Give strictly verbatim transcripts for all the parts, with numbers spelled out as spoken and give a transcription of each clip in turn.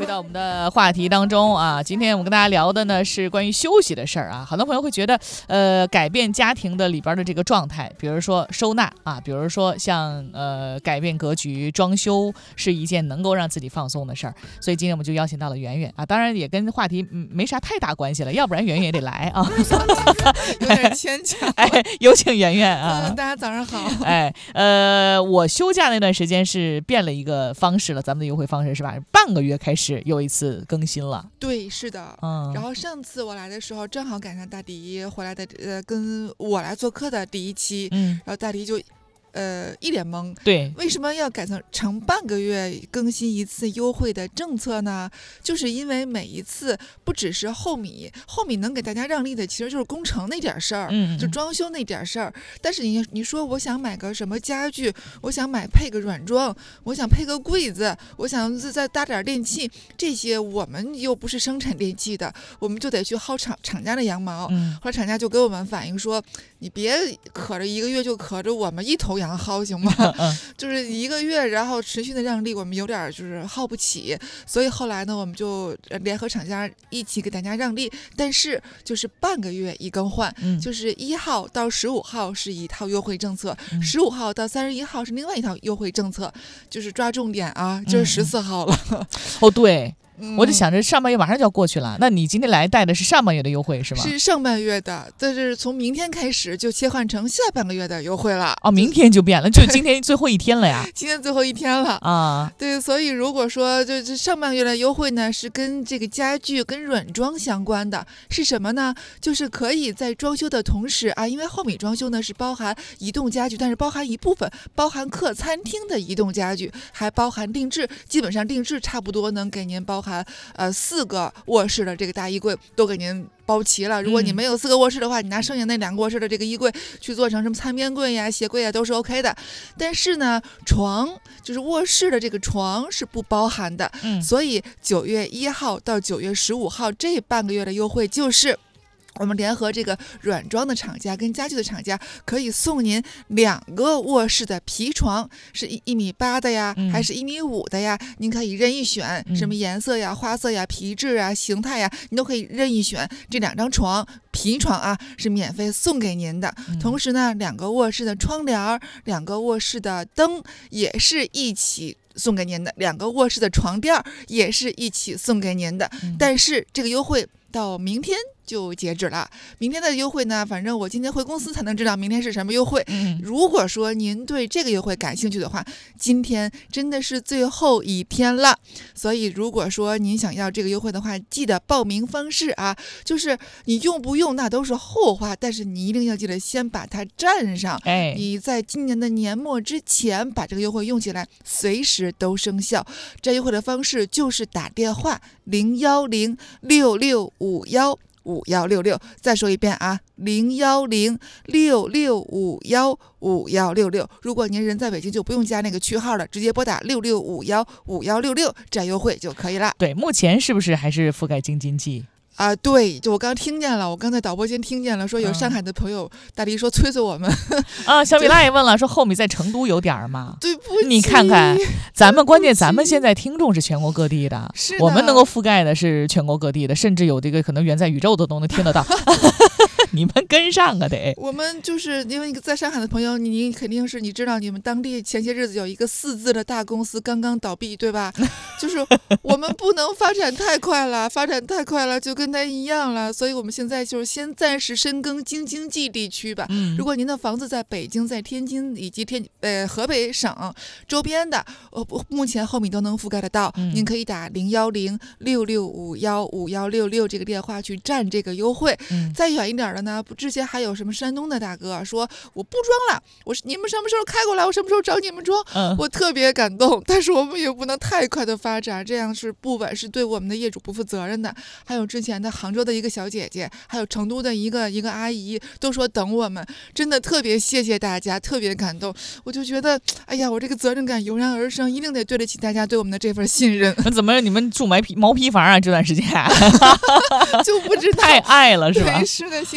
回到我们的话题当中啊，今天我们跟大家聊的呢是关于休息的事儿啊。很多朋友会觉得，呃，改变家庭的里边的这个状态，比如说收纳啊，比如说像呃改变格局、装修，是一件能够让自己放松的事儿。所以今天我们就邀请到了圆圆啊，当然也跟话题嗯没啥太大关系了，要不然圆圆也得来啊。 有点牵强。 哎，有请圆圆啊、 嗯！大家早上好。 哎，呃，我休假那段时间是变了一个方式了，咱们的优惠方式是吧？半个月开始又一次更新了。 对，是的。 嗯。 然后上次我来的时候，正好赶上大迪回来的，呃，跟我来做客的第一期。 嗯。 然后大迪就。呃，一脸懵， 对， 为什么要改成成半个月更新一次优惠的政策呢？就是因为每一次不只是后米，后米能给大家让利的其实就是工程那点事儿， 嗯， 就装修那点事儿。但是你你说我想买个什么家具，我想买配个软装，我想配个柜子，我想再搭点电器，这些我们又不是生产电器的，我们就得去薅厂厂家的羊毛。 嗯， 后来厂家就给我们反映说，你别可着一个月就可着我们一头羊薅行吗？ 嗯、 就是一个月，然后持续的让利，我们有点就是耗不起，所以后来呢，我们就联合厂家一起给大家让利，但是就是半个月一更换， 嗯、 就是一号到十五号是一套优惠政策，十、 嗯、 五号到三十一号是另外一套优惠政策，就是抓重点啊，这是十四号了。 嗯、哦，对。我就想着上半月马上就要过去了，那你今天来带的是上半月的优惠是吗？ 是上半月的，但是从明天开始就切换成下半个月的优惠了。 哦，明天就变了，就今天最后一天了呀。 今天最后一天了啊， 对，所以如果说就这上半月的优惠呢，是跟这个家具跟软装相关的，是什么呢？就是可以在装修的同时啊，因为后米装修呢是包含移动家具，但是包含一部分包含客餐厅的移动家具，还包含定制，基本上定制差不多能给您包含呃。四个卧室的这个大衣柜都给您包齐了。如果你没有四个卧室的话，你拿剩下那两个卧室的这个衣柜去做成什么餐边柜呀、鞋柜呀，都是 OK 的。但是呢，床就是卧室的这个床是不包含的。 嗯， 所以九月一号到九月十五号这半个月的优惠就是。我们联合这个软装的厂家跟家具的厂家，可以送您两个卧室的皮床，是一一米八的呀， 嗯、 还是一米五的呀？您可以任意选， 嗯、 什么颜色呀、花色呀、皮质啊、形态呀，您都可以任意选。这两张床皮床啊是免费送给您的， 嗯、 同时呢，两个卧室的窗帘、两个卧室的灯也是一起送给您的，两个卧室的床垫也是一起送给您的。 嗯、 但是这个优惠到明天就截止了。明天的优惠呢，反正我今天回公司才能知道明天是什么优惠。 嗯、 如果说您对这个优惠感兴趣的话，今天真的是最后一天了。所以如果说您想要这个优惠的话，记得报名方式啊，就是你用不用那都是后话，但是你一定要记得先把它占上。 哎， 你在今年的年末之前把这个优惠用起来，随时都生效。占优惠的方式就是打电话零幺零六六五幺五幺六六，再说一遍啊，零幺零六六五幺五幺六六。如果您人在北京，就不用加那个区号了，直接拨打六六五幺五幺六六占优惠就可以了。 对，目前是不是还是覆盖京津冀？ 啊，对，就我刚听见了，我刚在导播间听见了，说有上海的朋友，嗯、大迪说催催我们啊。小米拉也问了，说后米在成都有点儿吗？ 对不起， 你看看，咱们关键咱们现在听众是全国各地的， 是我们能够覆盖的是全国各地的，甚至有这个可能远在宇宙的都能听得到。你们跟上啊得！ 我们就是因为在上海的朋友，你你肯定是你知道，你们当地前些日子有一个四字的大公司刚刚倒闭，对吧？就是我们不能发展太快了，发展太快了就跟它一样了，所以我们现在就是先暂时深耕京津冀地区吧。 嗯、 如果您的房子在北京、在天津以及天呃河北省周边的，呃目前后米都能覆盖得到， 嗯、 您可以打零幺零六六五幺五幺六六这个电话去占这个优惠。 嗯、 再远一点的呢，之前还有什么山东的大哥说我不装了，我是你们什么时候开过来，我什么时候找你们装。 嗯、 我特别感动，但是我们也不能太快的发展，这样是不稳，是对我们的业主不负责任的。还有之前的杭州的一个小姐姐，还有成都的一个一个阿姨，都说等我们，真的特别谢谢大家，特别感动。我就觉得，哎呀，我这个责任感油然而生，一定得对得起大家对我们的这份信任。 那怎么你们住毛坯毛坯房啊？这段时间就不知道太爱了是吧？ 对，是的，谢谢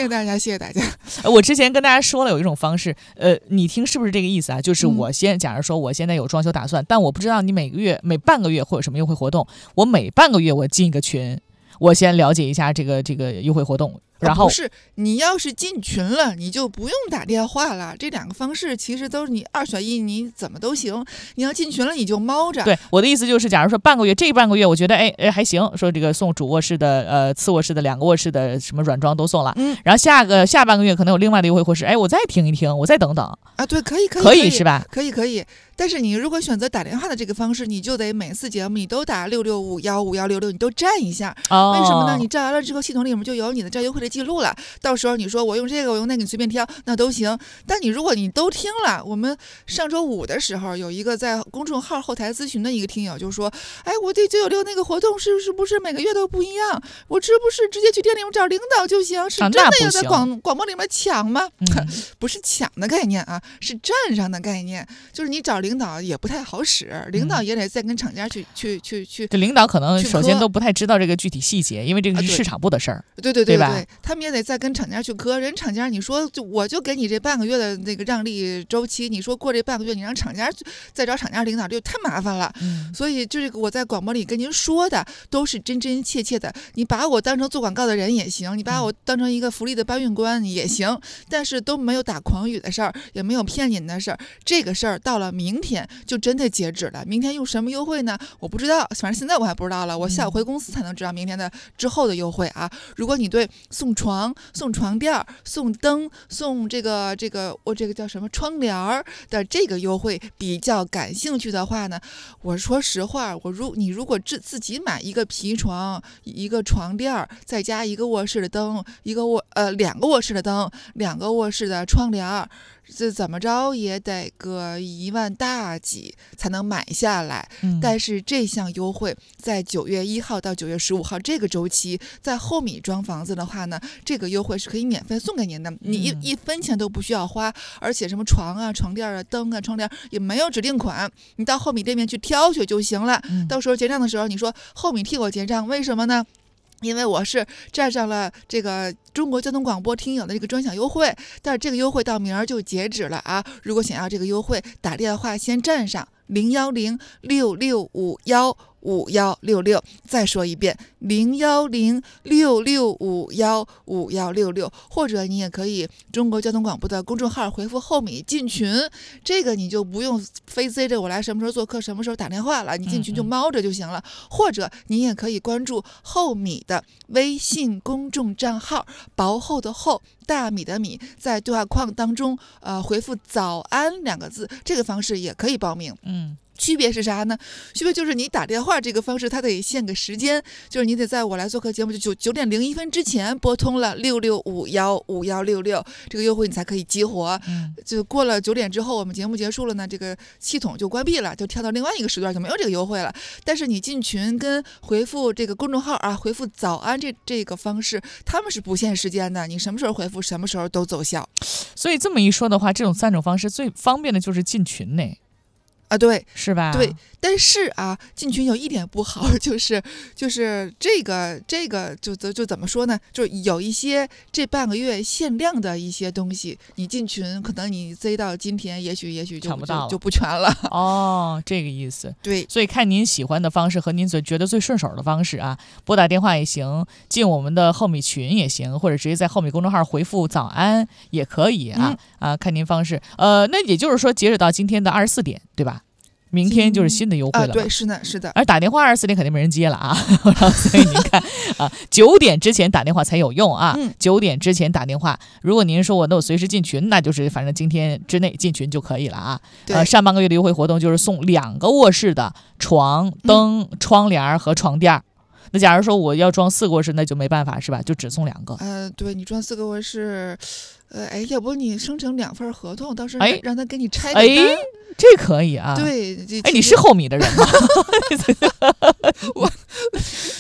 谢大家，谢谢大家。 呃我之前跟大家说了有一种方式，呃，你听是不是这个意思啊？就是我先，假如说我现在有装修打算，但我不知道你每个月、每半个月会有什么优惠活动，我每半个月我进一个群，我先了解一下这个这个优惠活动。然后、 啊、不是，你要是进群了，你就不用打电话了。这两个方式其实都是你二选一，你怎么都行。你要进群了，你就猫着。 对，我的意思就是，假如说半个月，这半个月我觉得哎哎还行，说这个送主卧室的呃次卧室的两个卧室的什么软装都送了， 嗯， 然后下个下半个月可能有另外的优惠或是哎我再听一听，我再等等啊，对，可以可以可以是吧？ 可以可以。但是你如果选择打电话的这个方式，你就得每次节目你都打六六五幺五幺六六，你都占一下。 哦， 为什么呢？你占完了之后，系统里面就有你的占优惠的记录了。到时候你说我用这个，我用那个，你随便挑，那都行。但你如果你都听了，我们上周五的时候有一个在公众号后台咨询的一个听友就说，哎，我对九九六那个活动是是不是每个月都不一样？我是不是直接去店里面找领导就行？是真的要在广广播里面抢吗？ 嗯、 不是抢的概念啊，是站上的概念。就是你找领导也不太好使，领导也得再跟厂家去、嗯、去去去。 这领导可能首先都不太知道这个具体细节，因为这个是市场部的事儿、 啊。对对对对, 对, 对对，他们也得再跟厂家去磕。人厂家你说就我就给你这半个月的那个让利周期，你说过这半个月你让厂家再找厂家领导，这就太麻烦了。 嗯、 所以这个我在广播里跟您说的都是真真切切的。你把我当成做广告的人也行，你把我当成一个福利的搬运官也行，但是都没有打诳语的事儿，也没有骗您的事儿。这个事儿到了明天就真的截止了。明天用什么优惠呢？我不知道，反正现在我还不知道了。我下午回公司才能知道明天的之后的优惠啊。如果你对送床、送床垫、送灯、送这个这个我这个叫什么窗帘的这个优惠比较感兴趣的话呢，我说实话，我如你如果自自己买一个皮床、一个床垫，再加一个卧室的灯，一个卧呃两个卧室的灯，两个卧室的窗帘。这怎么着也得个一万大几才能买下来、 嗯、 但是这项优惠在九月一号到九月十五号这个周期，在后米装房子的话呢，这个优惠是可以免费送给您的，你一、嗯、一分钱都不需要花，而且什么床啊、床垫啊、灯啊、窗帘也没有指定款，你到后米店面去挑选就行了、 嗯、 到时候结账的时候你说后米替我结账，为什么呢？因为我是占上了这个中国交通广播听友的这个专享优惠，但是这个优惠到明儿就截止了啊！如果想要这个优惠，打电话先占上零幺零六六五幺五幺六六，再说一遍零幺零六六五幺五幺六六，或者你也可以中国交通广播的公众号回复后米进群，这个你就不用非塞着我来什么时候做客什么时候打电话了，你进群就猫着就行了。嗯嗯，或者你也可以关注后米的微信公众账号，薄厚的厚，大米的米，在对话框当中呃回复早安两个字，这个方式也可以报名。 嗯， 区别是啥呢？区别就是你打电话这个方式，它得限个时间，就是你得在我来做客节目就九九点零一分之前拨通了六六五幺五幺六六，这个优惠你才可以激活。 嗯， 就过了九点之后，我们节目结束了呢，这个系统就关闭了，就跳到另外一个时段，就没有这个优惠了。但是你进群跟回复这个公众号啊，回复早安这这个方式，他们是不限时间的，你什么时候回复，什么时候都奏效。 所以这么一说的话，这种三种方式最方便的就是进群内。 啊，对， 是吧？ 对，但是啊，进群有一点不好，就是就是这个这个就就就怎么说呢？就是有一些这半个月限量的一些东西，你进群可能你塞到今天，也许也许就抢不到就，就不全了。 哦，这个意思。 对， 所以看您喜欢的方式和您所觉得最顺手的方式啊，拨打电话也行，进我们的后米群也行，或者直接在后米公众号回复早安也可以啊、嗯、啊，看您方式。呃，那也就是说，截止到今天的二十四点，对吧？明天就是新的优惠了、 啊，对，是的，是的。 而打电话二十四点肯定没人接了啊，所以您看啊，九点之前打电话才有用啊。九、嗯、点之前打电话，如果您说我那我随时进群，那就是反正今天之内进群就可以了啊。呃，上半个月的优惠活动就是送两个卧室的床、灯、嗯、窗帘和床垫。那假如说我要装四个卧室，那就没办法是吧？就只送两个。 呃，对，你装四个卧室，呃，哎，要不你生成两份合同，到时候让他给你拆个单。 哎，这可以啊。 对， 哎，你是后米的人吗？ 我，哎，我们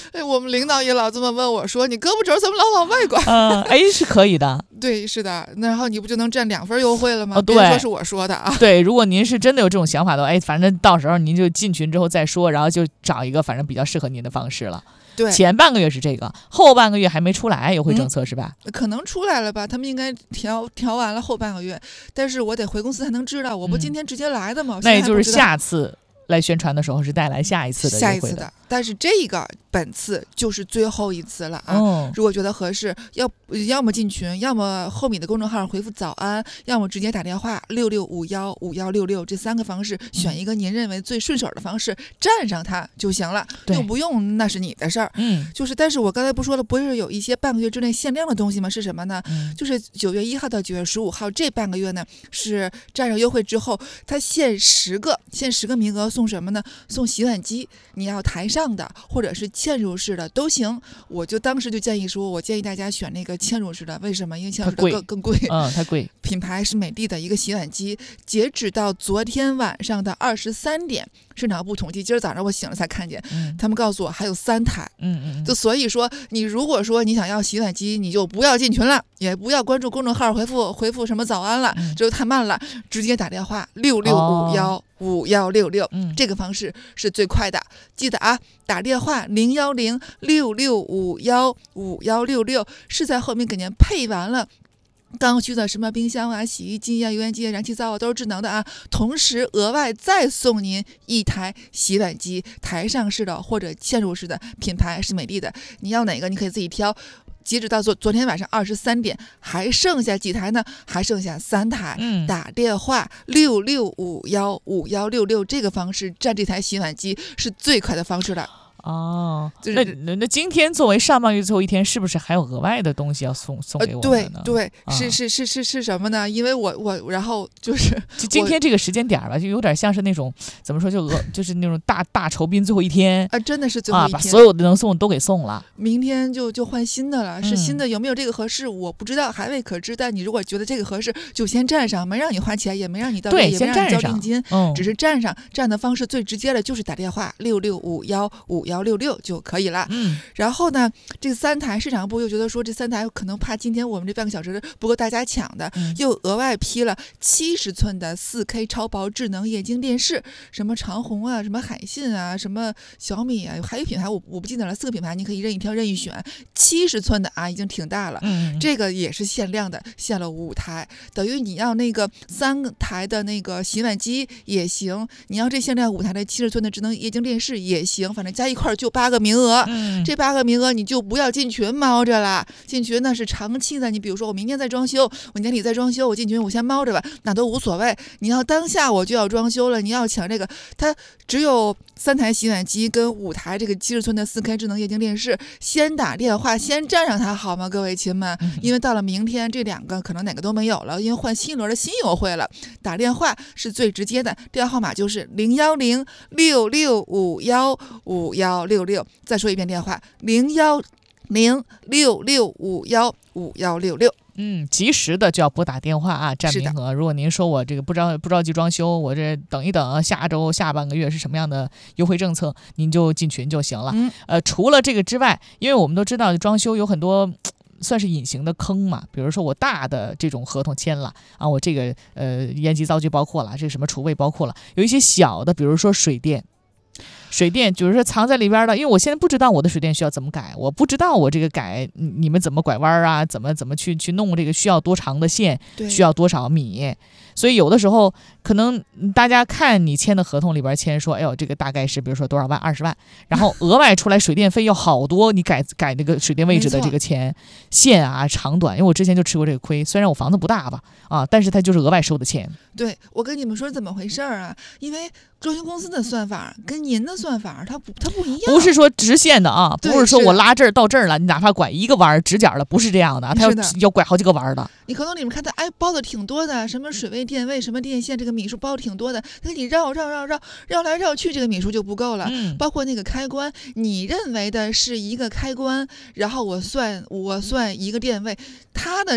们领导也老这么问我说：“你胳膊肘怎么老往外拐？” 嗯，哎，是可以的。 对，是的，那然后你不就能占两份优惠了吗？ 哦，对， 别说是我说的啊。 对，如果您是真的有这种想法的话，哎，反正到时候您就进群之后再说，然后就找一个反正比较适合您的方式了。 对， 前半个月是这个，后半个月还没出来优惠政策、嗯、是吧？ 可能出来了吧，他们应该调调完了后半个月，但是我得回公司才能知道，我不今天直接来的吗？ 嗯、那也就是下次来宣传的时候是带来下一次的优惠的。 下一次的，但是这个本次就是最后一次了啊！ 哦、 如果觉得合适，要要么进群，要么后米的公众号回复早安，要么直接打电话六六五幺五幺六六，这三个方式选一个您认为最顺手的方式，站上它就行了。用不用那是你的事儿。 嗯， 就是，但是我刚才不说了，不是有一些半个月之内限量的东西吗？是什么呢？ 嗯、 就是九月一号到九月十五号这半个月呢，是站上优惠之后，它限十个，限十个名额送什么呢？送洗碗机，你要台上的或者是嵌入式的都行。我就当时就建议说，我建议大家选那个嵌入式的，为什么？因为嵌入式的更更贵， 嗯，太贵。 品牌是美的的一个洗碗机，截止到昨天晚上的二十三点，市场部统计，今儿早上我醒了才看见， 嗯、 他们告诉我还有三台。 嗯嗯， 就所以说，你如果说你想要洗碗机，你就不要进群了，也不要关注公众号回复回复什么早安了， 嗯、 这就太慢了，直接打电话六六五幺五幺六六，这个方式是最快的。记得啊，打电话零幺零六六五幺五幺六六，是在后面给您配完了刚需的什么冰箱啊、洗衣机啊、油烟机啊、燃气灶啊，都是智能的啊。同时额外再送您一台洗碗机，台上式的或者嵌入式的，品牌是美的的，你要哪个你可以自己挑。截止到昨昨天晚上二十三点，还剩下几台呢？还剩下三台。 嗯， 打电话六六五幺五幺六六，这个方式占这台洗碗机是最快的方式了。 哦， 就是那那今天作为上半个月最后一天，是不是还有额外的东西要送送给我们呢？ 呃、对对， 啊、 是是是是是什么呢？因为我我然后就是就今天这个时间点吧，就有点像是那种怎么说，就额就是那种大大酬宾最后一天啊，真的是最后一天， 啊，把所有的能送的都给送了。 明天就就换新的了，是新的， 嗯、 有没有这个合适？我不知道，还未可知。但你如果觉得这个合适，就先站上，没让你花钱，也没让你到位，也没让你交定金， 嗯、 只是站上。站的方式最直接的就是打电话六六五幺五幺六六就可以。可以了， 嗯， 然后呢，这三台市场部又觉得说这三台可能怕今天我们这半个小时不够大家抢的， 嗯、 又额外批了七十寸的四 K 超薄智能液晶电视，什么长虹啊，什么海信啊，什么小米啊，还有品牌我我不记得了，四个品牌你可以任意挑任意选，七十寸的啊，已经挺大了， 嗯， 这个也是限量的，限了五台，等于你要那个三台的那个洗碗机也行，你要这限量五台的七十寸的智能液晶电视也行，反正加一块就八个名额。 嗯， 这八个名额你就不要进群猫着了，进群那是长期的。你比如说我明天在装修，我年底在装修，我进群我先猫着吧，那都无所谓。你要当下我就要装修了，你要抢这个，它只有三台洗碗机跟五台这个七十寸的四 K 智能液晶电视，先打电话先占上它好吗，各位亲们？因为到了明天这两个可能哪个都没有了，因为换新一轮的新优惠了。打电话是最直接的，电话号码就是零幺零六六五幺五幺六六。再说一遍电话零幺零六六五幺五幺六六。 嗯，及时的就要拨打电话啊，占名额。如果您说我这个不着不着急装修，我这等一等，下周下半个月是什么样的优惠政策，您就进群就行了。 嗯、 呃，除了这个之外，因为我们都知道装修有很多算是隐形的坑嘛，比如说我大的这种合同签了啊，我这个呃烟机灶具包括了，这个什么厨卫包括了，有一些小的，比如说水电。水电就是说藏在里边的，因为我现在不知道我的水电需要怎么改，我不知道我这个改你们怎么拐弯啊，怎么怎么去去弄这个需要多长的线，需要多少米，所以有的时候可能大家看你签的合同里边签说，哎呦这个大概是比如说多少万二十万，然后额外出来水电费要好多，你改改那个水电位置的这个钱线啊长短，因为我之前就吃过这个亏，虽然我房子不大吧啊，但是它就是额外收的钱。 对，我跟你们说怎么回事啊？因为装修公司的算法跟您的算法它不它不一样， 不是说直线的啊，不是说我拉这儿到这儿了，你哪怕拐一个弯直角的，不是这样的，它要要拐好几个弯的。 你合同里面看它哎包的挺多的，什么水位、电位、什么电线，这个米数包的挺多的，它给你绕绕绕绕绕来绕去，这个米数就不够了。 嗯， 包括那个开关，你认为的是一个开关，然后我算我算一个电位，它的。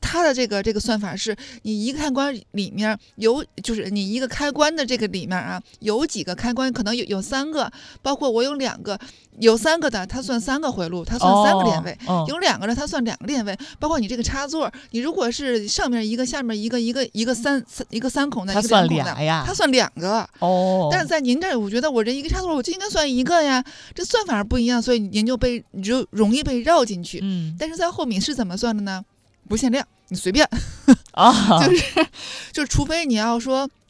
它的这个这个算法是你一个开关里面有，就是你一个开关的这个里面啊，有几个开关，可能有有三个，包括我有两个，有三个的它算三个回路，它算三个电位， 哦哦、 有两个的它算两个电位，包括你这个插座，你如果是上面一个下面一个一个一个三一个三孔的， 它算俩呀， 它算两个哦。 但是在您这儿，我觉得我这一个插座我就应该算一个呀，这算法不一样，所以您就被你就容易被绕进去。 嗯， 但是在后米是怎么算的呢？不限量，你随便啊， 就是就是，除非你要说